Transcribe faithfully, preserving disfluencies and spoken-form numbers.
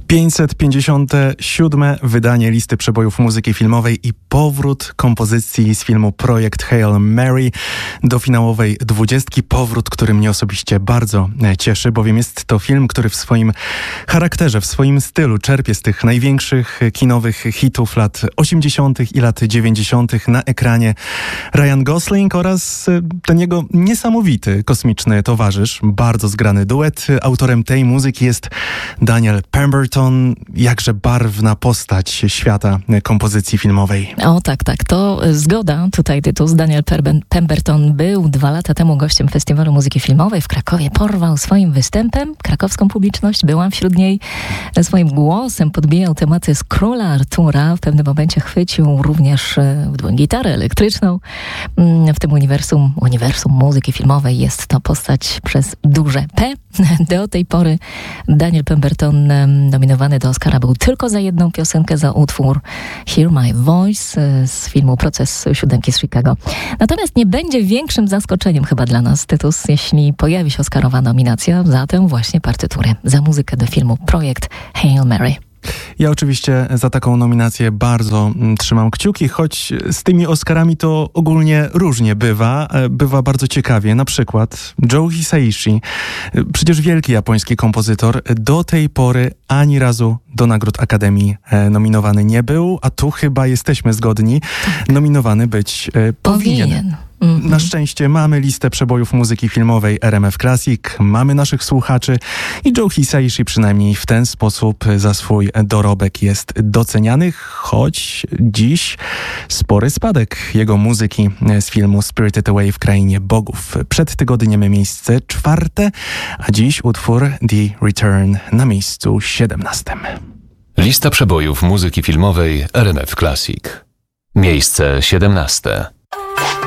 pięćset pięćdziesiąte siódme wydanie listy przebojów muzyki filmowej i powrót kompozycji z filmu Projekt Hail Mary do finałowej dwudziestki. Powrót, który mnie osobiście bardzo cieszy, bowiem jest to film, który w swoim charakterze, w swoim stylu czerpie z tych największych kinowych hitów lat osiemdziesiątych i lat dziewięćdziesiątych. Na ekranie Ryan Gosling oraz ten jego niesamowity kosmiczny towarzysz, bardzo zgrany duet. Autorem tej muzyki jest Daniel Pemberton. Jakże barwna postać świata kompozycji filmowej. O tak, tak, to zgoda. Tutaj tytuł. Daniel Pemberton był dwa lata temu gościem Festiwalu Muzyki Filmowej w Krakowie. Porwał swoim występem krakowską publiczność. Byłam wśród niej. Swoim głosem podbijał tematy z Króla Artura. W pewnym momencie chwycił również w dłoń gitarę elektryczną. W tym uniwersum, uniwersum muzyki filmowej jest to postać przez duże P. Do tej pory Daniel Pemberton nominowany do Oscara był tylko za jedną piosenkę, za utwór Hear My Voice z filmu Proces Siódemki z Chicago. Natomiast nie będzie większym zaskoczeniem chyba dla nas, Tytus, jeśli pojawi się Oscarowa nominacja za tę właśnie partyturę, za muzykę do filmu Projekt Hail Mary. Ja oczywiście za taką nominację bardzo trzymam kciuki, choć z tymi Oscarami to ogólnie różnie bywa. Bywa bardzo ciekawie. Na przykład Joe Hisaishi, przecież wielki japoński kompozytor, do tej pory ani razu do nagród Akademii nominowany nie był, a tu chyba jesteśmy zgodni. Nominowany być powinien. powinien. Mm-hmm. Na szczęście mamy listę przebojów muzyki filmowej R M F Classic, mamy naszych słuchaczy i Joe Hisaishi przynajmniej w ten sposób za swój dorobek jest doceniany, choć dziś spory spadek jego muzyki z filmu Spirited Away w Krainie Bogów. Przed tygodniem miejsce czwarte, a dziś utwór The Return na miejscu siedemnastym. Lista przebojów muzyki filmowej R M F Classic. Miejsce siedemnaste.